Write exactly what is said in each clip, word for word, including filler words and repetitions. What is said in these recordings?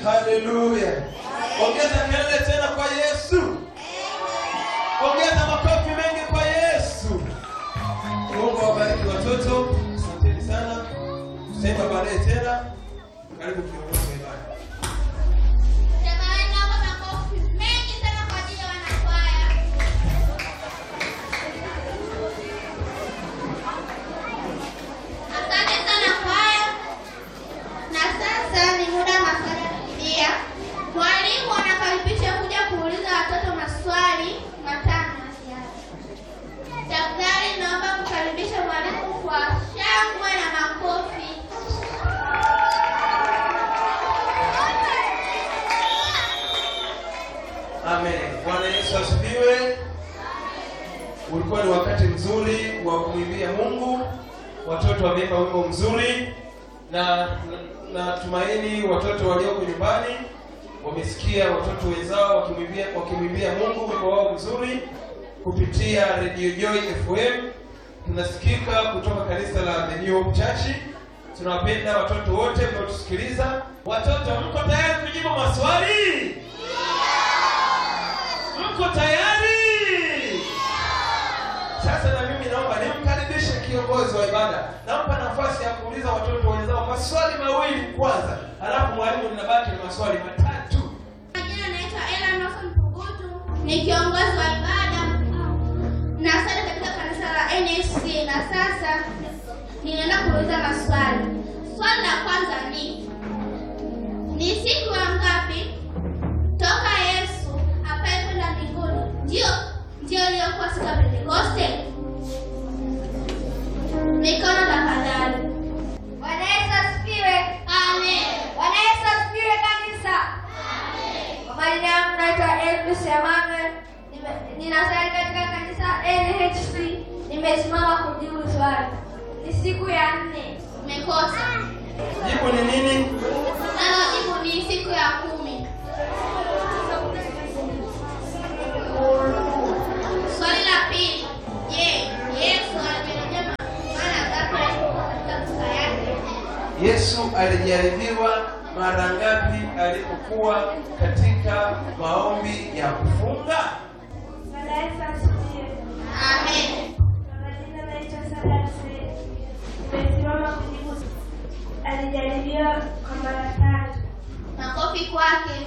Haleluya. Ongeza kelele tena kwa Yesu. Ongeza makofi mengi kwa Yesu. Mungu awabariki watoto. Asanteni sana. Tuseme baadaye tena. Karibu kiongozi wa ibada. Jamani, naomba makofi mengi sana kwa ajili ya wanakwaya. Asante sana kwaya. Na sasa ni muda wa maswali ya Biblia. Mwalimu anakaribisha kuja kuuliza watoto maswali matano ya ziada. Tafadhali naomba kukaribisha mwalimu kwa shangwe na makofi. Amen. Bwana Yesu asifiwe. Ulikuwa ni wakati mzuri wa kumwimbia Mungu. Watoto wameimba wimbo mzuri na natumaini watoto walioko nyumbani wamesikia watoto wenzao wakimwimbia wakimwimbia Mungu wimbo wao mzuri kupitia Radio Joy F M. Tunasikika kutoka kanisa la The New Hope Church. Tunawapenda watoto wote mnaotusikiliza. Watoto, mko tayari kujibu maswali? Mko tayari? Sasa na mimi naomba nimkaribishe kiongozi wa ibada. Nampa nafasi ya kuuliza watoto wenzao maswali mawili kwanza. Halafu mwalimu ninabaki na maswali matatu. Majina naitwa Ella Nelson Pugutu. Ni kiongozi wa ibada. Na sasa katika kanisa la N S C na sasa ninaenda kuuliza maswali. Swali la kwanza ni Ni siku ngapi toka Yesu apae kwenda mbinguni? Ndio, ndio iliyokuwa siku ya Pentekoste. Mikono tafadhali. Bwana Yesu asifiwe. Amen. Bwana Yesu asifiwe kanisa. Amen. Kwa majina yangu naitwa Elvis Emmanuel. Ninasali katika kanisa N H C. Nimesimama kujibu swali. Ni siku ya nne. Umekosa. Jibu ni nini? Nalo jibu ni siku ya kumi. Swali la pili. Je, Yesu alijaribiwa mara ngapi katika maisha yake? Yesu alijaribiwa mara ngapi alipokuwa katika maombi ya kufunga? Bwana Yesu asifiwe. Amen. Majina naitwa Sara Said. Nimesimama kujibu. Alijaribiwa kwa mara tatu. Makofi kwake.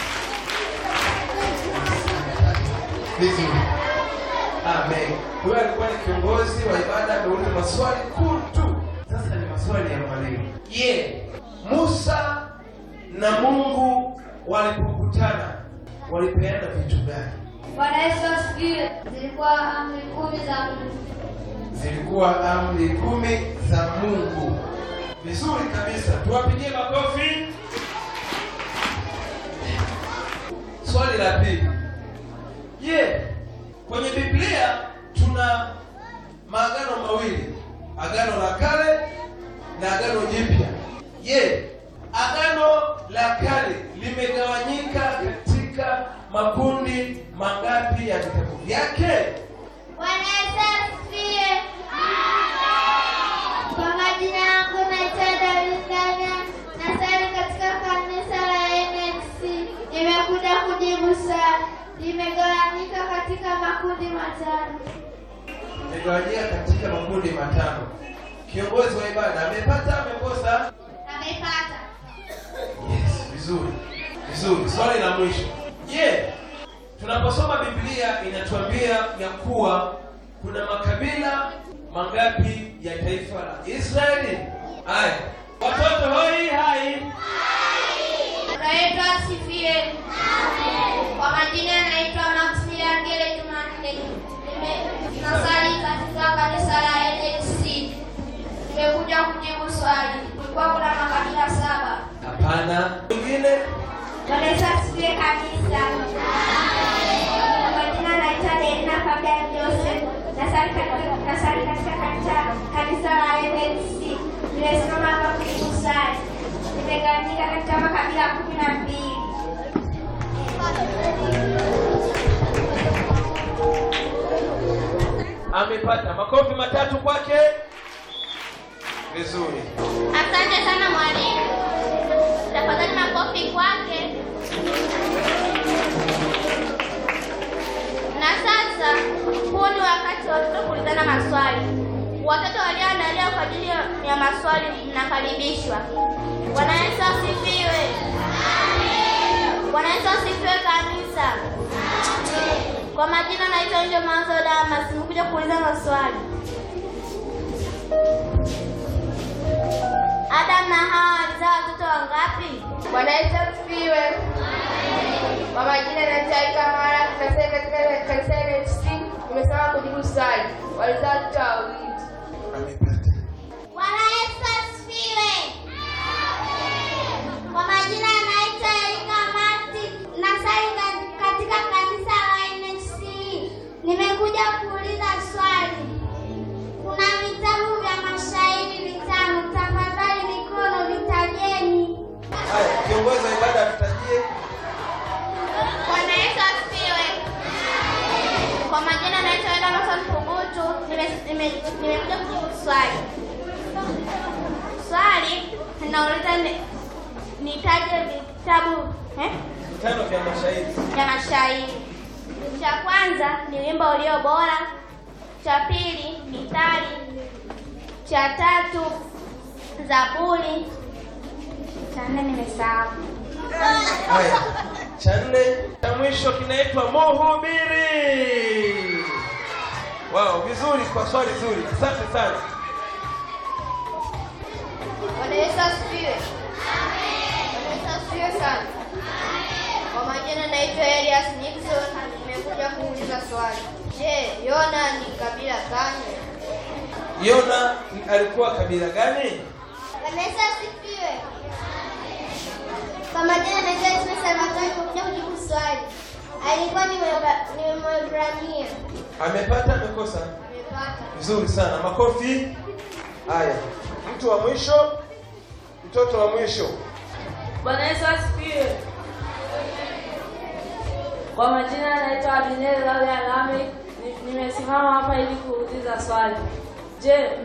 Vizuri. Amen. Huyo alikuwa ni kiongozi wa ibada, ameuliza maswali kuu tu. Sasa ni maswali ya mwalimu. Je, yeah. Musa na Mungu walipokutana walipeana vitu gani? Bwana Yesu asifiwe. Zilikuwa amri kumi za Mungu. Zilikuwa amri kumi za Mungu. Vizuri kabisa. Tuwapigie makofi. Swali la pili. Je, yeah. Kwenye Biblia tuna maagano mawili. Agano la kale na agano jipya. Je, yeah. Agano la kale limegawanyika katika makundi mangapi ya vitabu vyake? Bwana Yesu asifiwe. Kwa majina yangu naitwa Davidana. Nasali katika kanisa la N X C. Nimekuja kujibu swali. Limegawanyika katika makundi matano. Limegawanyika katika makundi matano. Kiongozi wa ibada amepata amekosa? Amepata. Yes, vizuri. Vizuri. Swali la mwisho. Je, yeah. Tunaposoma Biblia inatuambia ya kuwa kuna makabila mangapi ya taifa la Israeli? Haya. Watoto hoi hai. Bwana Yesu asifiwe. Amen. Kwa majina naitwa Maximilian Gere Jumanne. Ninasali katika kanisa la N X C. Nimekuja kujibu swali. Kulikuwa kuna makabila saba. Hapana. Mwingine? Bwana Yesu asifiwe kanisa. Kwa majina naitwa Dena Fabian Joseph. Nasali katika nasali katika kanisa kanisa la N X C. Nimesimama hapa kujibu swali. Nimegawanyika katika makabila kumi na mbili. Amepata. Makofi matatu kwake. Vizuri. Asante sana mwalimu. Tafadhali makofi kwake. kuulizana maswali. Watoto walioandaliwa kwa ajili ya maswali mnakaribishwa. Bwana Yesu asifiwe. Amen. Bwana Yesu asifiwe kanisa. Amen. Kwa majina naitwa Angel Manzo Damas, nimekuja kuuliza maswali. Adam na Hawa walizaa watoto wangapi? Bwana Yesu asifiwe. Amen. Kwa majina naitwa Kamara, tunasema katika kanisa la N F C, nimesema kujibu swali. Walizaa watoto wawili. Bwana Yesu asifiwe. Amen. Kwa majina naitwa Erika Marti, nasali katika kanisa la N F C. Nimekuja kuuliza swali. Kuna vitabu vya mashairi vitano, tafadhali mikono vitajeni. Haya, kiongozi wa ibada tutajie. Bwana Yesu asifiwe. Kwa majina naitwa Eda Mason Pugutu, nimekuja kujibu swali. Swali nauliza nitaje vitabu eh Vitano vya mashairi. Vya mashairi. Cha kwanza ni wimbo ulio bora, cha pili mithali, cha tatu Zaburi, cha nne nimesahau. Haya, cha nne cha mwisho kinaitwa Mhubiri. Wow, vizuri kwa swali zuri. Asante sana. Bwana Yesu asifiwe. Amen. Bwana Yesu asifiwe sana. Amen. Kwa majina naitwa Elias Nixon, nimekuja kuuliza swali. Je, Yona ni kabila gani? Yona alikuwa kabila gani? Bwana Yesu asifiwe. Kwa majina naitwa Ismail Salvatore, nimekuja kujibu swali. Alikuwa ni Mwebrania. Amepata amekosa? Amepata. Vizuri sana. Makofi. Haya. Mtu wa mwisho, mtoto wa mwisho. Bwana Yesu asifiwe. Kwa majina naitwa Abineri Lawi Alami, nimesimama hapa ili kuuliza swali. Je,